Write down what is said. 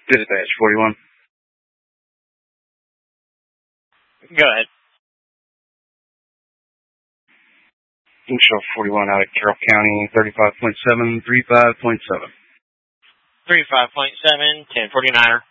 Dispatch 41. Go ahead. Show 41 out of Carroll County, 35.7, 35.7. 35.7, 1049er.